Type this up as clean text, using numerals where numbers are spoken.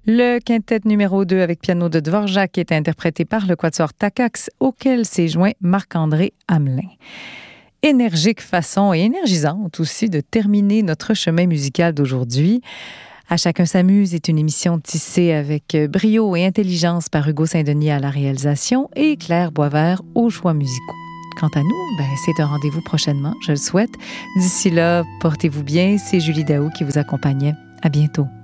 Le quintet numéro 2 avec piano de Dvorak est interprété par le quatuor Takacs, auquel s'est joint Marc-André Hamelin. Énergique façon et énergisante aussi de terminer notre chemin musical d'aujourd'hui. À chacun s'amuse est une émission tissée avec brio et intelligence par Hugo Saint-Denis à la réalisation et Claire Boisvert aux choix musicaux. Quant à nous, c'est un rendez-vous prochainement, je le souhaite. D'ici là, portez-vous bien. C'est Julie Daou qui vous accompagnait. À bientôt.